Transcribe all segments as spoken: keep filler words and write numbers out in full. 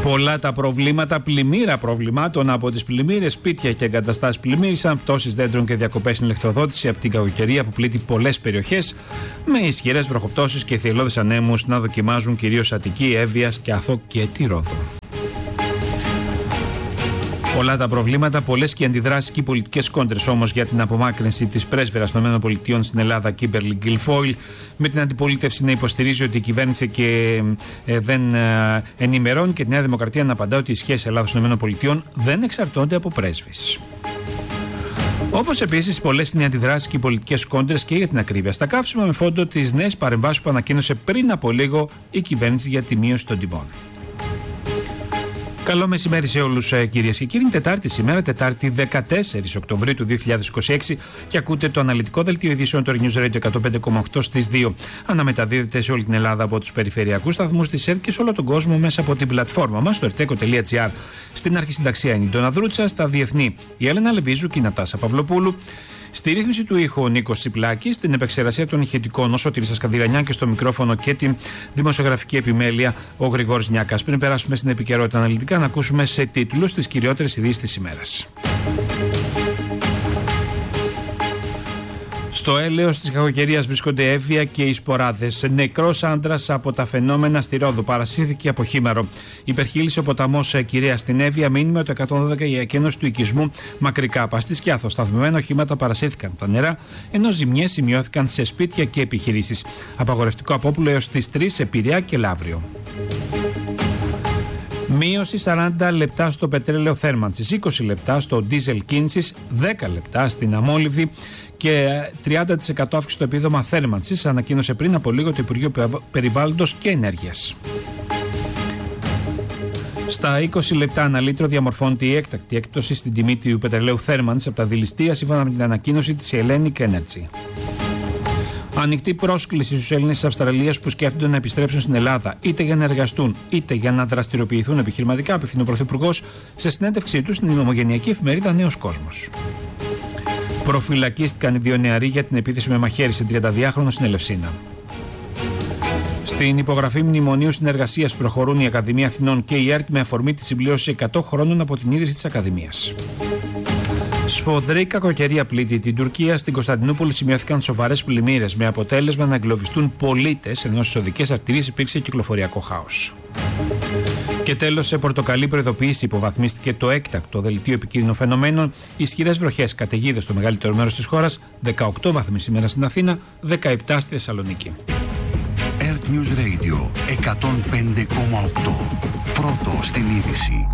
Πολλά τα προβλήματα, πλημμύρα προβλημάτων από τις πλημμύρες, σπίτια και εγκαταστάσεις πλημμύρισαν, πτώσεις δέντρων και διακοπές στην ηλεκτροδότηση από την κακοκαιρία που πλήττει πολλές περιοχές, με ισχυρές βροχοπτώσεις και θυελλώδεις ανέμους να δοκιμάζουν κυρίως Αττική, Εύβοια, Σκιάθο και τη Ρόδο. Πολλά τα προβλήματα, πολλές και αντιδράσεις και οι πολιτικές κόντρες όμως για την απομάκρυνση της πρέσβερας των ΗΠΑ στην Ελλάδα, Κίμπερλι Γκιλφόιλ, με την αντιπολίτευση να υποστηρίζει ότι η κυβέρνηση και ε, δεν ε, ενημερώνει και τη Νέα Δημοκρατία να απαντά ότι οι σχέσεις Ελλάδος-ΗΠΑ δεν εξαρτώνται από πρέσβεις. Όπως επίσης πολλές είναι οι αντιδράσεις και οι πολιτικές κόντρες και για την ακρίβεια στα καύσιμα, με φόντο τις νέες παρεμβάσεις που ανακοίνωσε πριν από λίγο η κυβέρνηση για τη μείωση των τιμών. Καλό μεσημέρι σε όλους, κυρίες και κύριοι. Είναι Τετάρτη σήμερα, Τετάρτη δεκατέσσερις Οκτωβρίου του δύο χιλιάδες είκοσι έξι, και ακούτε το αναλυτικό δελτίο ειδήσεων του News Radio εκατόν πέντε κόμμα οκτώ στις δύο. Αναμεταδίδεται σε όλη την Ελλάδα από τους περιφερειακούς σταθμούς της ΕΡΤ και σε όλο τον κόσμο μέσα από την πλατφόρμα μας στο ερτέκο τελεία τζι άρ. Στην αρχισυνταξία είναι η Ντόνα Δρούτσα, στα διεθνή η Έλενα Λεβίζου και η Νατάσα Παυλοπούλου. Στη ρύθμιση του ήχου ο Νίκος Τσιπλάκης, στην επεξεργασία των ηχητικών ο Σωτήρης Ασκανδηλανιά και στο μικρόφωνο και την δημοσιογραφική επιμέλεια ο Γρηγόρης Νιάκας. Πριν περάσουμε στην επικαιρότητα αναλυτικά, να ακούσουμε σε τίτλους τις κυριότερες ειδήσεις της ημέρας. Στο έλεος της κακοκαιρίας βρίσκονται Εύβοια και οι Σποράδες. Νεκρός άντρας από τα φαινόμενα στη Ρόδο. Παρασύρθηκε από χήμαρο. Υπερχείλησε ο ποταμός Κυρία στην Εύβοια. Μήνυμα το εκατόν δώδεκα για εκένωση του οικισμού Μακρικάπα. Στη Σκιάθο, σταθμευμένα οχήματα παρασύρθηκαν από τα νερά, ενώ ζημιές σημειώθηκαν σε σπίτια και επιχειρήσεις. Απαγορευτικό απόπουλο έως τις τρεις σε Πειραιά και Λαύριο. Μείωση σαράντα λεπτά στο πετρέλαιο θέρμανσης, είκοσι λεπτά στο ντίζελ κίνησης, δέκα λεπτά στην αμόλυβδη και τριάντα τοις εκατό αύξηση στο επίδομα θέρμανσης, ανακοίνωσε πριν από λίγο το Υπουργείο Περιβάλλοντος και Ενέργειας. Στα είκοσι λεπτά ανά λίτρο διαμορφώνεται η έκτακτη έκπτωση στην τιμή του πετρελαίου θέρμανσης από τα δηληστήρια, σύμφωνα με την ανακοίνωση της Hellenic Energy. Ανοιχτή πρόσκληση στους Έλληνες της Αυστραλίας που σκέφτονται να επιστρέψουν στην Ελλάδα, είτε για να εργαστούν είτε για να δραστηριοποιηθούν επιχειρηματικά, απευθύνει ο Πρωθυπουργός σε συνέντευξή του στην ομογενειακή εφημερίδα Νέος Κόσμος. Προφυλακίστηκαν οι δύο νεαροί για την επίθεση με μαχαίρι σε τριανταδυάχρονο στην Ελευσίνα. Στην υπογραφή μνημονίου συνεργασίας προχωρούν η Ακαδημία Αθηνών και η ΕΡΤ με αφορμή τη συμπλήρωση εκατό χρόνων από την ίδρυση της Ακαδημίας. Σφοδρή κακοκαιρία πλήττει την Τουρκία. Στην Κωνσταντινούπολη σημειώθηκαν σοβαρές πλημμύρες με αποτέλεσμα να εγκλωβιστούν πολίτες, ενώ στις οδικές αρτηρίες υπήρξε κυκλοφοριακό χάος. Και τέλος, σε πορτοκαλί προειδοποίηση υποβαθμίστηκε το έκτακτο δελτίο επικίνδυνων φαινομένων. Ισχυρές βροχές, καταιγίδες στο μεγαλύτερο μέρος της χώρας, δεκαοκτώ βαθμοί σήμερα στην Αθήνα, δεκαεπτά στη Θεσσαλονίκη. ΕΡΤ News Radio εκατόν πέντε κόμμα οκτώ. Πρώτο στην είδηση.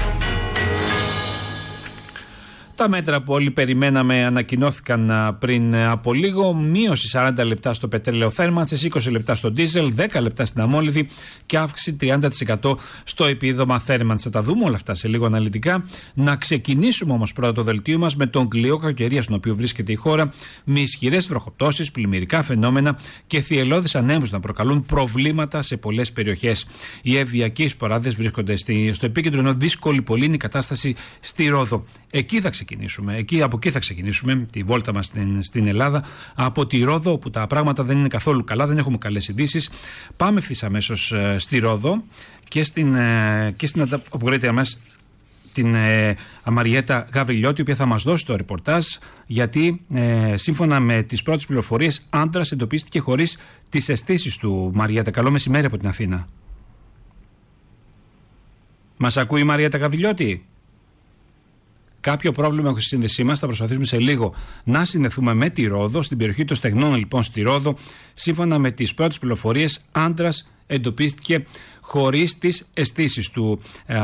Τα μέτρα που όλοι περιμέναμε ανακοινώθηκαν πριν από λίγο. Μείωση σαράντα λεπτά στο πετρέλαιο θέρμανσης, είκοσι λεπτά στο ντίζελ, δέκα λεπτά στην αμόλυβδη και αύξηση τριάντα τοις εκατό στο επίδομα θέρμανσης. Θα τα δούμε όλα αυτά σε λίγο αναλυτικά. Να ξεκινήσουμε όμως πρώτα το δελτίο μας με τον κλειό κακοκαιρία στον οποίο βρίσκεται η χώρα, με ισχυρές βροχοπτώσεις, πλημμυρικά φαινόμενα και θυελλώδεις ανέμους να προκαλούν προβλήματα σε πολλές περιοχές. Οι Εύβοια και οι Σποράδες βρίσκονται στο επίκεντρο, ενώ δύσκολη πολύ είναι η κατάσταση στη Ρόδο. Εκεί θα ξεκινήσουμε. Εκεί, από εκεί θα ξεκινήσουμε τη βόλτα μας στην, στην Ελλάδα, από τη Ρόδο, όπου τα πράγματα δεν είναι καθόλου καλά, δεν έχουμε καλές ειδήσεις. Πάμε ευθύς αμέσως ε, στη Ρόδο και στην, ε, και στην αποκρίτρια μας την ε, Μαριέτα Γαβριλιώτη, η οποία θα μας δώσει το ρεπορτάζ, γιατί ε, σύμφωνα με τις πρώτες πληροφορίες, άντρας εντοπίστηκε χωρίς τις αισθήσεις του. Μαριέτα, καλό μεσημέρι από την Αθήνα. Μας ακούει η Μαριέτα Γαβριλιώτη? Κάποιο πρόβλημα έχω στη σύνδεσή μας. Θα προσπαθήσουμε σε λίγο να συνδεθούμε με τη Ρόδο. Στην περιοχή των Στεγνών, λοιπόν, στη Ρόδο, σύμφωνα με τις πρώτες πληροφορίες, άντρας εντοπίστηκε χωρίς τις αισθήσεις του.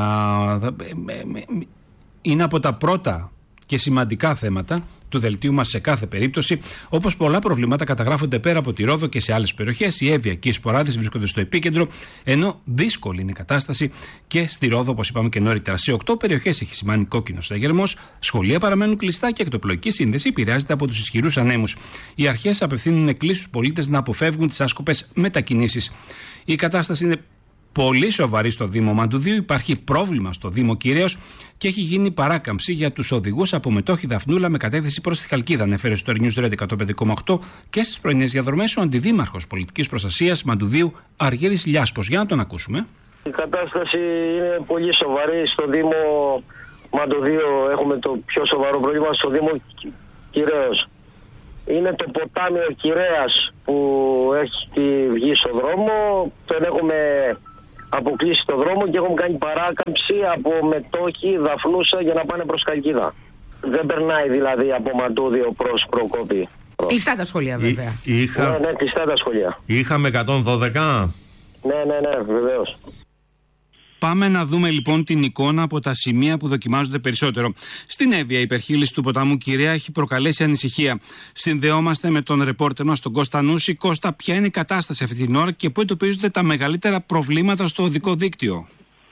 Είναι από τα πρώτα και σημαντικά θέματα του δελτίου μας σε κάθε περίπτωση. Όπως πολλά προβλήματα καταγράφονται πέρα από τη Ρόδο και σε άλλες περιοχές, η Εύβοια και οι Σποράδες βρίσκονται στο επίκεντρο, ενώ δύσκολη είναι η κατάσταση και στη Ρόδο, όπως είπαμε και νωρίτερα. Σε οκτώ περιοχές έχει σημάνει κόκκινο σταγερμός, σχολεία παραμένουν κλειστά και εκτοπλοϊκή σύνδεση επηρεάζεται από τους ισχυρούς ανέμους. Οι αρχές απευθύνουν εκκλήσεις στους πολίτες να αποφεύγουν τις άσκοπες μετακινήσεις. Η κατάσταση είναι πολύ σοβαρή στο Δήμο Μαντουδίου. Υπάρχει πρόβλημα στο Δήμο Κυρίως και έχει γίνει παράκαμψη για τους οδηγούς από Μετόχη Δαφνούλα με κατεύθυνση προς τη Χαλκίδα. Ανέφερε στο News Radio εκατόν πέντε κόμμα οκτώ και στις πρωινές διαδρομές ο Αντιδήμαρχος Πολιτικής Προστασίας Μαντουδίου Αργύρης Λιάσκος. Για να τον ακούσουμε. Η κατάσταση είναι πολύ σοβαρή. Στο Δήμο Μαντοδίου έχουμε το πιο σοβαρό πρόβλημα, στο Δήμο Κυραίος. Είναι το ποτάμιο Κυρέας που έχει βγει στο δρόμο, τον έχουμε αποκλείσει το δρόμο και έχουμε κάνει παράκαμψη από Μετόχη, Δαφνούσα για να πάνε προς Καλκίδα. Δεν περνάει δηλαδή από Μαντούδιο προς Προκόπη. Κλειστά τα σχολεία βέβαια. Εί, είχα... Ναι, ναι, κλειστά τα σχολεία. Είχαμε εκατόν δώδεκα. Ναι, ναι, ναι, βεβαίως. Πάμε να δούμε λοιπόν την εικόνα από τα σημεία που δοκιμάζονται περισσότερο. Στην Εύβοια, η υπερχείληση του ποταμού Κυραία έχει προκαλέσει ανησυχία. Συνδεόμαστε με τον ρεπόρτερ μας, τον Κώστα Νούση. Κώστα, ποια είναι η κατάσταση αυτή την ώρα και πού εντοπίζονται τα μεγαλύτερα προβλήματα στο οδικό δίκτυο?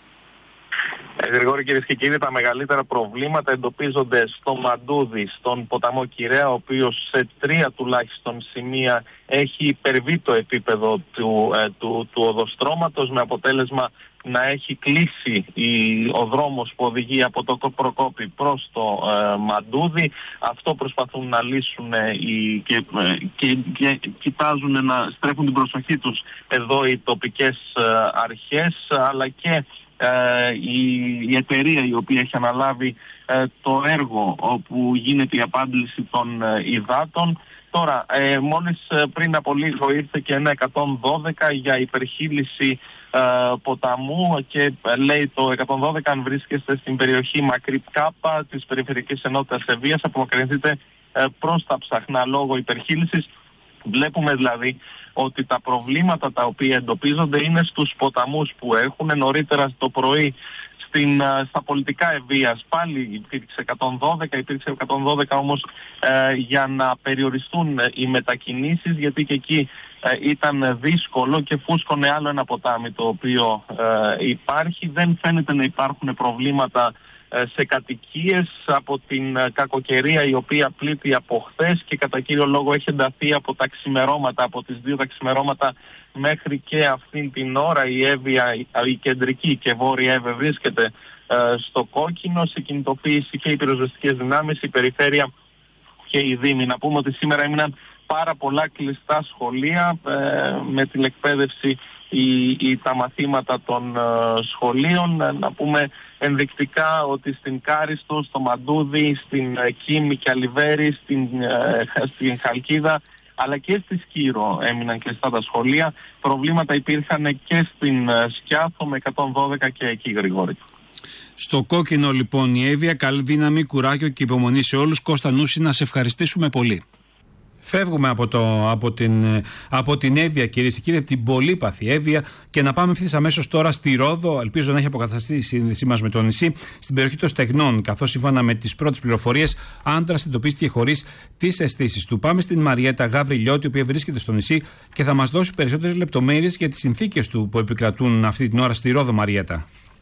Ε, Γρηγόρη, κυρίες και κύριοι, τα μεγαλύτερα προβλήματα εντοπίζονται στο Μαντούδι, στον ποταμό Κυραία, ο οποίος σε τρία τουλάχιστον σημεία έχει υπερβεί το επίπεδο του, ε, του, του οδοστρώματος, με αποτέλεσμα να έχει κλείσει η, ο δρόμος που οδηγεί από το Προκόπη προς το ε, Μαντούδι. Αυτό προσπαθούν να λύσουν ε, οι, και, ε, και, και κοιτάζουν να στρέφουν την προσοχή τους εδώ οι τοπικές ε, αρχές, αλλά και Ε, η, η εταιρεία η οποία έχει αναλάβει ε, το έργο όπου γίνεται η απάντηση των ε, υδάτων. Τώρα, ε, μόλις ε, πριν από λίγο ήρθε και ένα εκατόν δώδεκα για υπερχείληση ε, ποταμού και ε, λέει το εκατόν δώδεκα, αν βρίσκεστε στην περιοχή Μακρύ Κάπα της Περιφερειακής Ενότητας Εββοίας, απομακρυνθείτε ε, προς τα Ψαχνά λόγω υπερχείλησης. Βλέπουμε δηλαδή ότι τα προβλήματα τα οποία εντοπίζονται είναι στους ποταμούς που έχουν. Νωρίτερα το πρωί στην, στα πολιτικά Εββοίας πάλι υπήρξε εκατόν δώδεκα, υπήρξε εκατόν δώδεκα όμως ε, για να περιοριστούν οι μετακινήσεις, γιατί και εκεί ε, ήταν δύσκολο και φούσκωνε άλλο ένα ποτάμι το οποίο ε, υπάρχει. Δεν φαίνεται να υπάρχουν προβλήματα σε κατοικίες από την κακοκαιρία η οποία πλήττει από χθες και κατά κύριο λόγο έχει ενταθεί από τα ξημερώματα, από τις δύο τα ξημερώματα μέχρι και αυτήν την ώρα. Η Εύβοια, η κεντρική και βόρεια Εύβοια βρίσκεται ε, στο κόκκινο, σε κινητοποίηση και οι πυροσβεστικές δυνάμεις, η περιφέρεια και οι δήμοι. Να πούμε ότι σήμερα έμειναν πάρα πολλά κλειστά σχολεία ε, με την εκπαίδευση ή, ή τα μαθήματα των ε, σχολείων. Ε, να πούμε ενδεικτικά ότι στην Κάριστο, στο Μαντούδι, στην ε, Κίμη και Αλιβέρη, στην, ε, στην Χαλκίδα αλλά και στη Σκύρο έμειναν κλειστά τα σχολεία. Προβλήματα υπήρχαν και στην ε, Σκιάθο με εκατόν δώδεκα και εκεί, Γρηγόρη. Στο κόκκινο λοιπόν η Εύβοια, καλή δύναμη, κουράγιο και υπομονή σε όλους. Κώστα Νούση, να σε ευχαριστήσουμε πολύ. Φεύγουμε από, το, από, την, από την Εύβοια, κυρίες και κύριοι, την πολύπαθη Εύβοια, και να πάμε ευθύς αμέσως τώρα στη Ρόδο. Ελπίζω να έχει αποκαταστεί η σύνδεσή μας με το νησί, στην περιοχή των Στεγνών. Καθώς σύμφωνα με τις πρώτες πληροφορίες, άντρας εντοπίστηκε χωρίς τις αισθήσεις του. Πάμε στην Μαριέτα Γαβριλιώτη, η οποία βρίσκεται στο νησί και θα μας δώσει περισσότερες λεπτομέρειες για τις συνθήκες του που επικρατούν αυτή την ώρα στη Ρόδο. Μαριέτα.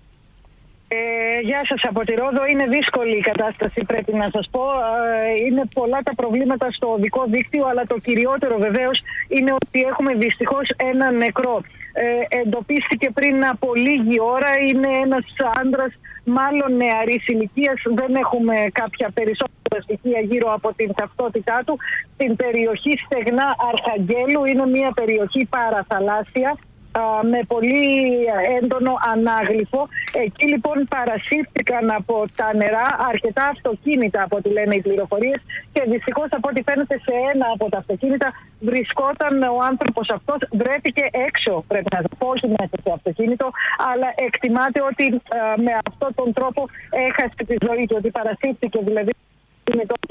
Ε, γεια σας από τη Ρόδο. Είναι δύσκολη η κατάσταση, πρέπει να σας πω. Ε, είναι πολλά τα προβλήματα στο οδικό δίκτυο, αλλά το κυριότερο βεβαίως είναι ότι έχουμε δυστυχώς ένα νεκρό. Ε, εντοπίστηκε πριν από λίγη ώρα, είναι ένας άντρας μάλλον νεαρής ηλικίας, δεν έχουμε κάποια περισσότερα στοιχεία γύρω από την ταυτότητά του, στην περιοχή Στεγνά Αρχαγγέλου. Είναι μια περιοχή παραθαλάσσια με πολύ έντονο ανάγλυφο. Εκεί λοιπόν παρασύρθηκαν από τα νερά αρκετά αυτοκίνητα, από ό,τι λένε οι πληροφορίες, και δυστυχώς από ό,τι φαίνεται σε ένα από τα αυτοκίνητα βρισκόταν ο άνθρωπος αυτός. Βρέθηκε έξω, πρέπει να πω, όχι μέσα στο αυτοκίνητο, αλλά εκτιμάται ότι α, με αυτόν τον τρόπο έχασε τη ζωή του, ότι παρασύρθηκε δηλαδή με το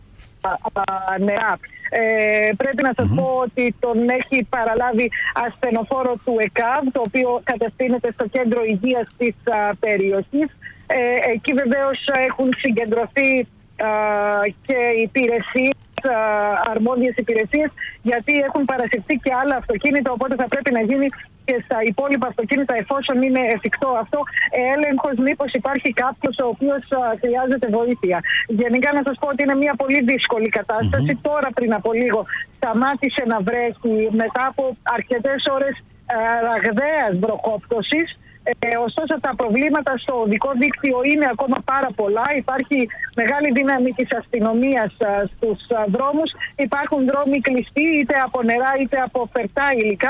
νερά. Ε, πρέπει να σας mm-hmm. πω ότι τον έχει παραλάβει ασθενοφόρο του ΕΚΑΒ, το οποίο κατευθύνεται στο κέντρο υγείας της α, περιοχής. Ε, εκεί βεβαίως έχουν συγκεντρωθεί α, και υπηρεσίες, α, αρμόδιες υπηρεσίες, γιατί έχουν παρασυρθεί και άλλα αυτοκίνητα, οπότε θα πρέπει να γίνει και στα υπόλοιπα αυτοκίνητα, εφόσον είναι εφικτό αυτό, έλεγχος μήπως υπάρχει κάποιος ο οποίος α, χρειάζεται βοήθεια. Γενικά να σας πω ότι είναι μια πολύ δύσκολη κατάσταση. Mm-hmm. Τώρα πριν από λίγο σταμάτησε να βρέχει μετά από αρκετές ώρες α, ραγδαίας βροχόπτωσης. Ε, ωστόσο τα προβλήματα στο οδικό δίκτυο είναι ακόμα πάρα πολλά. Υπάρχει μεγάλη δύναμη της αστυνομίας α, στους α, δρόμους. Υπάρχουν δρόμοι κλειστοί είτε από νερά είτε από φερτά υλικά.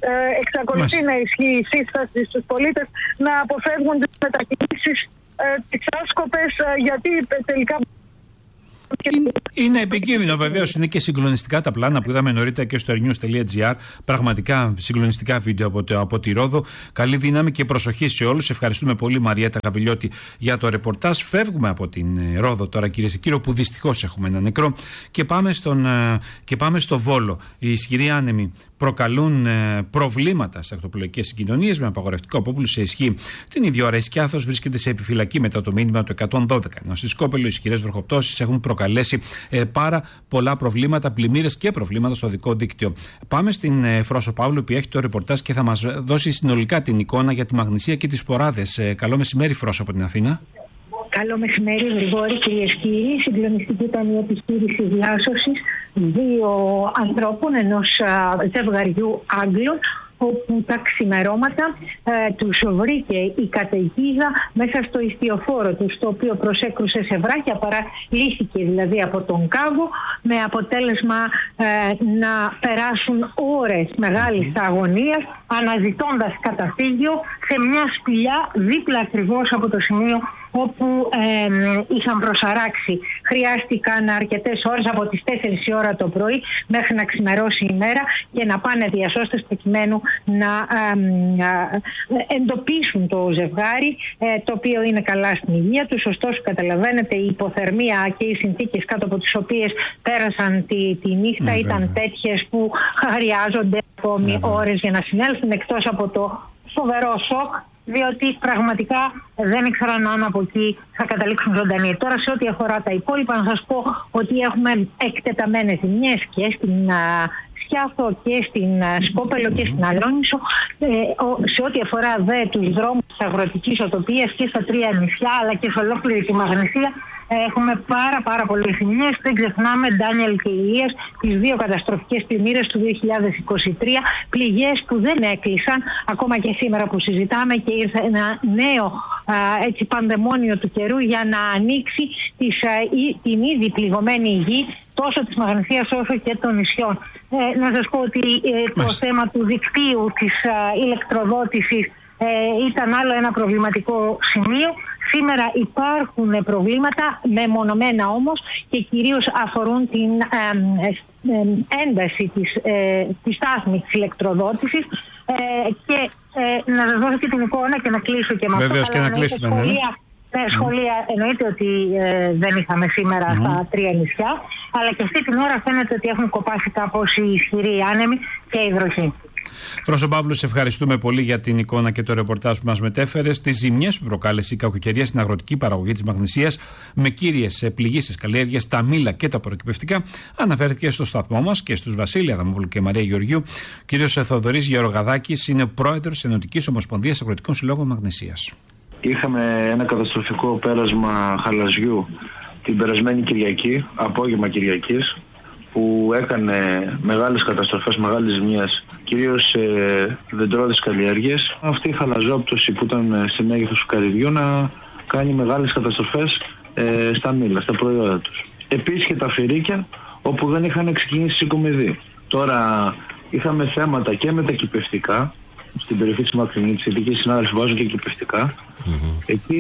ε, εξακολουθεί Μάλιστα. να ισχύει η σύσταση στους πολίτες να αποφεύγουν τις μετακινήσεις ε, τις άσκοπες, ε, γιατί τελικά... Είναι, είναι επικίνδυνο, βεβαίως. Είναι και συγκλονιστικά τα πλάνα που είδαμε νωρίτερα και στο airnews.gr. Πραγματικά συγκλονιστικά βίντεο από, το, από τη Ρόδο. Καλή δύναμη και προσοχή σε όλους. Ευχαριστούμε πολύ, Μαριέτα Γαβιλιώτη, για το ρεπορτάζ. Φεύγουμε από την Ρόδο τώρα, κυρίες και κύριοι, όπου δυστυχώς έχουμε ένα νεκρό. Και πάμε, στον, και πάμε στο Βόλο. Οι ισχυροί άνεμοι προκαλούν προβλήματα στις ακτοπλοϊκές συγκοινωνίες με απαγορευτικό απόπλου σε ισχύ. Την ίδια ώρα η Σκιάθος βρίσκεται σε επιφυλακή μετά το μήνυμα του εκατόν δώδεκα. Ενώ στη Σκόπελο οι ισχυρές βροχοπτώσεις έχουν προκαλέσει ε, πάρα πολλά προβλήματα, πλημμύρες και προβλήματα στο οδικό δίκτυο. Πάμε στην ε, Φρόσο Παύλου, που έχει το ρεπορτάζ και θα μας δώσει συνολικά την εικόνα για τη Μαγνησία και τις σποράδες. Ε, καλό μεσημέρι, Φρόσο, από την Αθήνα. Καλό μεσημέρι, Γρηγόρη, κυρίες και κύριοι. Συγκλονιστική ήταν η επιχείρηση διάσωσης δύο ανθρώπων, ενός ζευγαριού Άγγλων, όπου τα ξημερώματα ε, τους βρήκε η καταιγίδα μέσα στο ιστιοφόρο τους, το οποίο προσέκρουσε σε βράχια, παραλύθηκε δηλαδή από τον κάβο, με αποτέλεσμα ε, να περάσουν ώρες μεγάλης αγωνίας, αναζητώντας καταφύγιο σε μια σπηλιά δίπλα ακριβώς από το σημείο όπου ε, είχαν προσαράξει. Χρειάστηκαν αρκετές ώρες, από τις τέσσερις η ώρα το πρωί μέχρι να ξημερώσει η μέρα, και να πάνε διασώστες προκειμένου να ε, ε, εντοπίσουν το ζευγάρι, ε, το οποίο είναι καλά στην υγεία τους. Ωστόσο, καταλαβαίνετε, η υποθερμία και οι συνθήκες κάτω από τις οποίες πέρασαν τη, τη νύχτα mm, ήταν τέτοιες που χρειάζονται ακόμη mm, ώρες για να συνέλθουν, εκτός από το φοβερό σοκ, διότι πραγματικά δεν ήξεραν αν από εκεί θα καταλήξουν ζωντανοί. Τώρα, σε ό,τι αφορά τα υπόλοιπα, να σας πω ότι έχουμε εκτεταμένες ζημιές και στην Σκιάθο και στην Σκόπελο και στην Αλόνισο. Ε, σε ό,τι αφορά δε τους δρόμους της αγροτικής οτοπίας και στα τρία νησιά, αλλά και σε ολόκληρη τη Μαγνησία, έχουμε πάρα πάρα πολλές ζημιές. Δεν ξεχνάμε, Ντάνιελ και Ηλίας, τις δύο καταστροφικές πλημμύρες του δύο χιλιάδες είκοσι τρία, πληγές που δεν έκλεισαν ακόμα και σήμερα που συζητάμε, και ήρθε ένα νέο α, έτσι, πανδαιμόνιο του καιρού για να ανοίξει τις, α, η, την ήδη πληγωμένη γη τόσο της Μαγνησίας όσο και των νησιών. Ε, να σας πω ότι ε, το θέμα του δικτύου της α, ηλεκτροδότησης ε, ήταν άλλο ένα προβληματικό σημείο. Σήμερα υπάρχουν προβλήματα, μεμονωμένα όμως, και κυρίως αφορούν την ε, ε, ένταση της, ε, της στάθμης της ηλεκτροδότησης, ε, και ε, να σας δώσω και την εικόνα και να κλείσω και με αυτό. Βεβαίως, και να κλείσουμε. Σχολεία, ναι. Ναι, σχολεία εννοείται ότι ε, δεν είχαμε σήμερα mm. στα τρία νησιά, αλλά και αυτή την ώρα φαίνεται ότι έχουν κοπάσει κάπως οι ισχυροί άνεμοι και η βροχή. Φρόσο Παύλου, σε ευχαριστούμε πολύ για την εικόνα και το ρεπορτάζ που μας μετέφερες. Τις ζημιές που προκάλεσε η κακοκαιρία στην αγροτική παραγωγή της Μαγνησίας, με κύριες πληγήσεις καλλιέργειες, τα μήλα και τα προκυπευτικά, αναφέρθηκε στο σταθμό μας και στους Βασίλη Αδαμόπουλου και Μαρία Γεωργίου. Ο κύριος Θοδωρής Γεωργαδάκης είναι πρόεδρος της Ενωτικής Ομοσπονδίας Αγροτικών Συλλόγων Μαγνησίας. Είχαμε ένα καταστροφικό πέρασμα χαλαζιού την περασμένη Κυριακή, απόγευμα Κυριακής, που έκανε μεγάλες καταστροφές, μεγάλες ζημιές, κυρίως σε δεντρώδες καλλιέργειες. Αυτή η χαλαζόπτωση που ήταν σε μέγεθος του καρυδιού να κάνει μεγάλες καταστροφές ε, στα μήλα, στα προϊόντα τους. Επίσης και τα φυρίκια, όπου δεν είχαν ξεκινήσει συγκομιδή. Τώρα είχαμε θέματα και με τα κυπευτικά, στην περιοχή της Μακρινίτης, γιατί εκεί οι συνάδελφοι βάζουν και κυπευτικά. Mm-hmm. Εκεί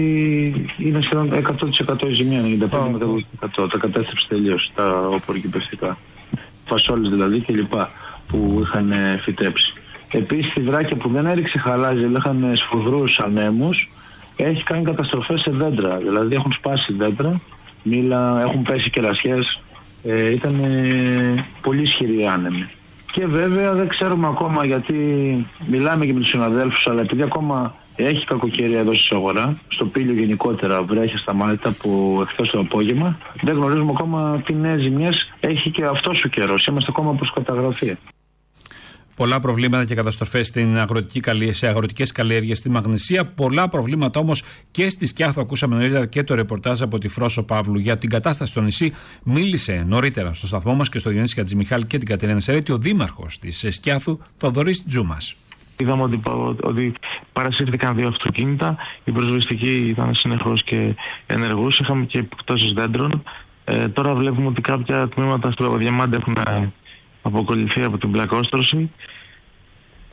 είναι σχεδόν εκατό τοις εκατό η ζημιά, ενενήντα πέντε με εκατό τοις εκατό. Τα κατέστρεψε τελείως τα οπωροκυπευτικά. Φασόλες δηλαδή και λοιπά που είχαν φυτέψει. Επίσης στη Βράκια που δεν έριξε χαλάζι, αλλά είχαν σφοδρούς ανέμους, έχει κάνει καταστροφές σε δέντρα. Δηλαδή έχουν σπάσει δέντρα, μήλα, έχουν πέσει κερασιές. Ε, ήταν ε, πολύ ισχυροί άνεμοι. Και βέβαια δεν ξέρουμε ακόμα, γιατί μιλάμε και με τους συναδέλφους, αλλά επειδή ακόμα έχει κακοκαιρία εδώ στην αγορά, στο Πήλιο γενικότερα βρέχει σταμάτητα από εχθές το απόγευμα, δεν γνωρίζουμε ακόμα τι νέες ζημιές έχει και αυτός ο καιρός. Είμαστε ακόμα προς καταγραφή. Πολλά προβλήματα και καταστροφές στην αγροτική, σε αγροτικές καλλιέργειες στη Μαγνησία. Πολλά προβλήματα όμως και στη Σκιάθο. Ακούσαμε νωρίτερα και το ρεπορτάζ από τη Φρόσο Παύλου για την κατάσταση στο νησί. Μίλησε νωρίτερα στο σταθμό μας και στο Διονύση Χατζημιχάλη και την Κατερίνα Σερέτη ο δήμαρχος της Σκιάθου, Θοδωρής Τζούμας. Είδαμε ότι, ότι παρασύρθηκαν δύο αυτοκίνητα. Η προσβεστική ήταν συνεχώς και ενεργούς. Είχαμε και επιπτώσεις δέντρων. Ε, τώρα βλέπουμε ότι κάποια τμήματα στο Διαμάντι έχουν αποκολληθεί από την πλακόστρωση.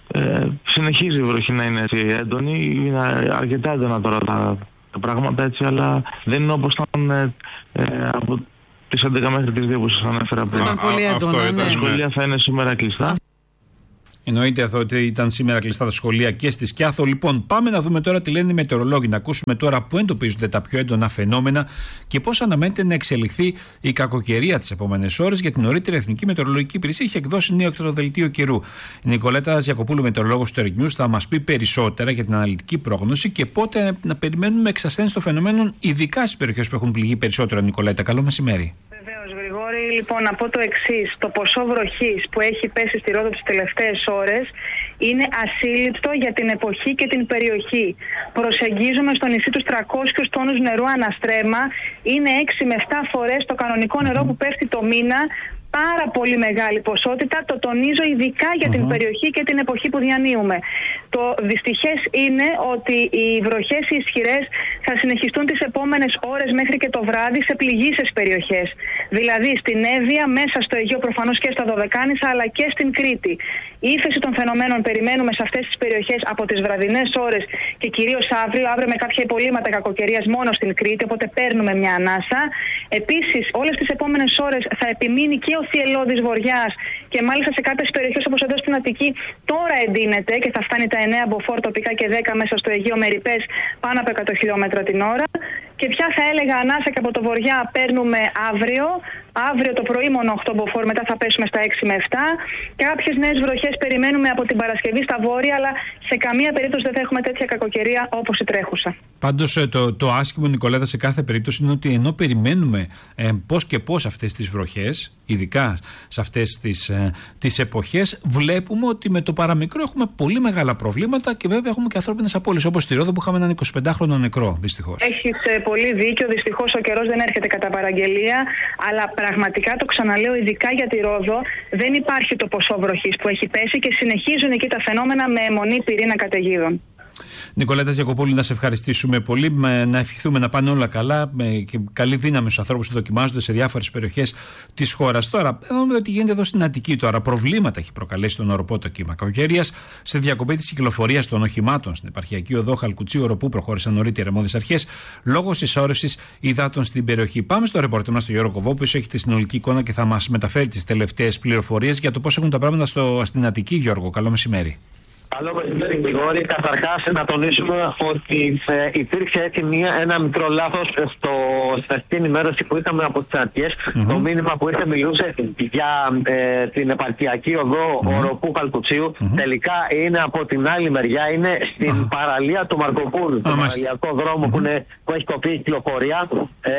Ε, συνεχίζει η βροχή να είναι έτσι έντονη, είναι αρκετά έντονα τώρα τα, τα πράγματα έτσι, αλλά δεν είναι όπως ήταν ε, ε, από τις έντεκα μέχρι τις δύο που σας ανέφερα πριν. Ήταν πολύ έντονα, ναι. Τα σχολεία θα είναι σήμερα κλειστά. Εννοείται εδώ ότι ήταν σήμερα κλειστά τα σχολεία και στη Σκιάθο. Λοιπόν, πάμε να δούμε τώρα τι λένε οι μετεωρολόγοι, να ακούσουμε τώρα πού εντοπίζονται τα πιο έντονα φαινόμενα και πώς αναμένεται να εξελιχθεί η κακοκαιρία τις επόμενες ώρες. Για την νωρίτερα Εθνική Μετεωρολογική Υπηρεσία έχει εκδώσει νέο εκτροδελτίο καιρού. Η Νικολέτα Γιακοπούλου, μετεωρολόγος του Air News, θα μας πει περισσότερα για την αναλυτική πρόγνωση και πότε να περιμένουμε εξασθένιση των φαινομένων, ειδικά στις περιοχές που έχουν πληγεί περισσότερο. Νικολέτα, καλό μεσημέρι. Γρηγόρη, λοιπόν, να πω το εξής. Το ποσό βροχής που έχει πέσει στη Ρόδο τις τελευταίες ώρες είναι ασύλληπτο για την εποχή και την περιοχή. Προσεγγίζουμε στο νησί τους τριακόσιους τόνους νερού αναστρέμα. Είναι έξι με επτά φορές το κανονικό νερό που πέφτει το μήνα. Πάρα πολύ μεγάλη ποσότητα, το τονίζω ειδικά για την περιοχή και την εποχή που διανύουμε. Το δυστυχές είναι ότι οι βροχές οι ισχυρές θα συνεχιστούν τις επόμενες ώρες μέχρι και το βράδυ σε πληγείσες περιοχές. Δηλαδή στην Εύβοια, μέσα στο Αιγαίο προφανώς και στα Δωδεκάνησα, αλλά και στην Κρήτη. Η ύφεση των φαινομένων περιμένουμε σε αυτές τις περιοχές από τις βραδινές ώρες και κυρίως αύριο, αύριο με κάποια υπολείμματα κακοκαιρίας μόνο στην Κρήτη, οπότε παίρνουμε μια ανάσα. Επίσης, όλες τις επόμενες ώρες θα επιμείνει και ο θυελλώδης βοριάς και μάλιστα σε κάποιες περιοχές όπως εδώ στην Αττική τώρα εντείνεται και θα φτάνει τα εννέα μποφόρ τοπικά και δέκα μέσα στο Αιγαίο με ρηπές πάνω από εκατό χιλιόμετρα την ώρα. Και πια θα έλεγα ανάσα και από το βοριά παίρνουμε αύριο. Αύριο το πρωί μόνο οκτώ μποφόρ, μετά θα πέσουμε στα έξι με επτά. Κάποιες νέες βροχές περιμένουμε από την Παρασκευή στα βόρεια, αλλά σε καμία περίπτωση δεν θα έχουμε τέτοια κακοκαιρία όπως η τρέχουσα. Πάντως το, το άσχημο, Νικολέτα, σε κάθε περίπτωση είναι ότι ενώ περιμένουμε ε, πώς και πώς αυτές τις βροχές, ειδικά σε αυτές τις, ε, τις εποχές, βλέπουμε ότι με το παραμικρό έχουμε πολύ μεγάλα προβλήματα και βέβαια έχουμε και ανθρώπινες απώλειες, όπως στη Ρόδο που είχαμε έναν εικοσιπεντάχρονο νεκρό, δυστυχώς. Έχεις ε, πολύ δίκιο. Δυστυχώς ο καιρός δεν έρχεται κατά παραγγελία, αλλά πραγματικά το ξαναλέω, ειδικά για τη Ρόδο, δεν υπάρχει το ποσό βροχής που έχει πέσει και συνεχίζουν εκεί τα φαινόμενα με αιμονή πυρήνα καταιγίδων. Νικολέτα Γιακοπούλου, να σε ευχαριστήσουμε πολύ, να ευχηθούμε να πάνε όλα καλά και καλή δύναμη στους ανθρώπους που δοκιμάζονται σε διάφορες περιοχές της χώρας. Τώρα, δούμε ότι γίνεται εδώ στην Αττική τώρα. Προβλήματα έχει προκαλέσει τον οροπό το κύμα κακοκαιρίας σε διακοπή της κυκλοφορίας των οχημάτων στην επαρχιακή οδό Χαλκουτσίου Οροπού, προχώρησαν νωρίτερα αρμόδιες αρχές λόγω συσσόρευσης υδάτων στην περιοχή. Πάμε στο ρεπορτέρ μας, τον Γιώργο Κοβό, που έχει τη συνολική εικόνα και θα μας μεταφέρει τις τελευταίες πληροφορίες για το πώς έχουν τα πράγματα στο, στην Αττική. Γιώργο, καλό μεσημέρι. Καλό μεσημέρι, Γρηγόρη. Καταρχάς, να τονίσουμε ότι ε, υπήρξε έτσι μια, ένα μικρό λάθος στο, στην αρχική ενημέρωση που είχαμε από τις αρχές. Mm-hmm. Το μήνυμα που είχε μιλούσε για ε, την επαρχιακή οδό mm-hmm. Οροπού Χαλκουτσίου. Mm-hmm. Τελικά είναι από την άλλη μεριά, είναι στην mm-hmm. παραλία του Μαρκοπούλου, mm-hmm. τον παραλιακό δρόμο mm-hmm. που, είναι, που έχει κοπεί η κυκλοφορία. Ε,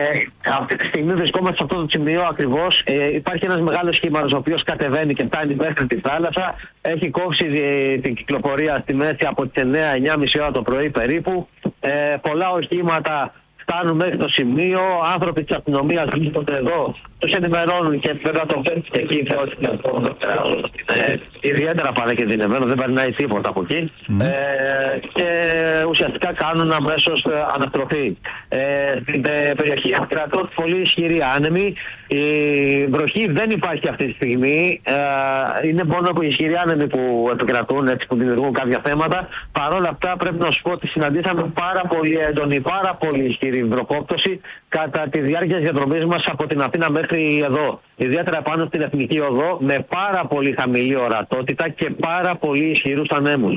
αυτή τη στιγμή βρισκόμαστε σε αυτό το σημείο ακριβώς. Ε, υπάρχει ένας μεγάλος σχήμαρος ο οποίος κατεβαίνει και φτάνει μέχρι τη θάλασσα. Έχει κόψει ε, την κυκλοφορία στη μέση από τις εννέα με εννιά και μισή ώρα το πρωί περίπου. Ε, πολλά οχήματα φτάνουν μέχρι το σημείο. Άνθρωποι της αστυνομίας βρίσκονται εδώ, τους ενημερώνουν και βέβαια το φέρνουν και εκεί. Ε, ιδιαίτερα παρακινδυνευμένο, δεν περνάει τίποτα από εκεί. Mm. Ε, και ουσιαστικά κάνουν αμέσως αναστροφή ε, στην περιοχή. Κρατώ πολύ ισχυρή άνεμη. Η βροχή δεν υπάρχει αυτή τη στιγμή. Ε, είναι μόνο οι ισχυροί άνεμοι που επικρατούν, έτσι, που δημιουργούν κάποια θέματα. Παρ' όλα αυτά πρέπει να σου πω ότι συναντήσαμε πάρα πολύ έντονη, πάρα πολύ ισχυρή βροχόπτωση κατά τη διάρκεια της διαδρομής μας από την Αθήνα μέχρι εδώ. Ιδιαίτερα πάνω στην Εθνική Οδό, με πάρα πολύ χαμηλή ορατότητα και πάρα πολύ ισχυρούς ανέμους.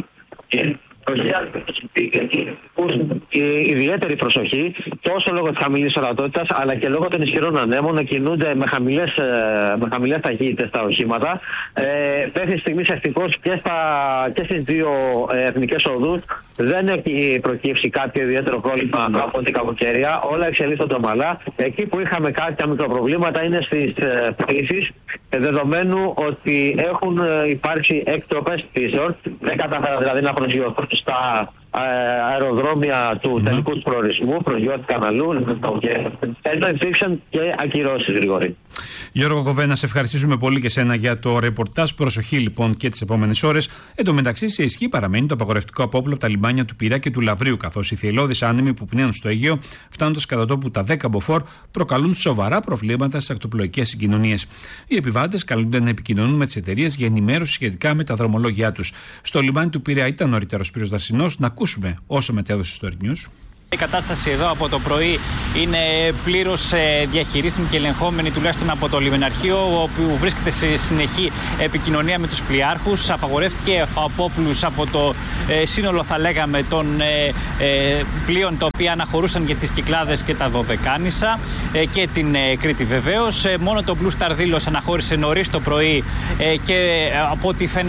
Ιδιαίτερη προσοχή τόσο λόγω της χαμηλής ορατότητας αλλά και λόγω των ισχυρών ανέμων να κινούνται με χαμηλές, με χαμηλές ταχύτητες τα οχήματα. Ε, μέχρι στιγμής ευτυχώς και, και στις δύο εθνικές οδούς δεν έχει προκύψει κάποιο ιδιαίτερο πρόβλημα από την κακοκαιρία. Όλα εξελίσσονται ομαλά. Εκεί που είχαμε κάποια μικροπροβλήματα είναι στις πτήσεις, δεδομένου ότι έχουν υπάρξει εκτροπές πτήσεων. Δεν κατάφερα δηλαδή να προσγειωθούν στα αεροδρόμια του mm-hmm. τελικού του προορισμού, προσγειώθηκαν αλλού. Εδώ υπήρξαν και ακυρώσεις, Γρηγόρη. Γιώργο Κοβένα, σε ευχαριστήσουμε πολύ και σένα για το ρεπορτάζ. Προσοχή λοιπόν και τις επόμενες ώρες. Εν τω μεταξύ, σε ισχύ παραμένει το απαγορευτικό απόπλο από τα λιμάνια του Πειραιά και του Λαβρίου, καθώς οι θυελλώδεις άνεμοι που πνέουν στο Αιγαίο, φτάνοντας κατά τόπου τα δέκα μποφόρ, προκαλούν σοβαρά προβλήματα στις ακτοπλοϊκές συγκοινωνίες. Οι επιβάτες καλούνται να επικοινωνούν με τις εταιρείες για ενημέρωση σχετικά με τα δρομολόγια τους. Στο λιμάνι του Πειραιά ήταν νωρίτερα ο Σπύρος Δαρσινός. Να ακούσουμε όσα μετέδωσε στο Earth News. Η κατάσταση εδώ από το πρωί είναι πλήρως διαχειρίσιμη και ελεγχόμενη, τουλάχιστον από το λιμεναρχείο, όπου βρίσκεται σε συνεχή επικοινωνία με τους πλοιάρχους. Απαγορεύτηκε ο απόπλους από το ε, σύνολο, θα λέγαμε, των ε, ε, πλοίων τα οποία αναχωρούσαν για τις Κυκλάδες και τα Δωδεκάνησα ε, και την ε, Κρήτη βεβαίως. Ε, μόνο το Blue Star Delos αναχώρησε νωρίς το πρωί ε, και ε, από ό,τι φαίνεται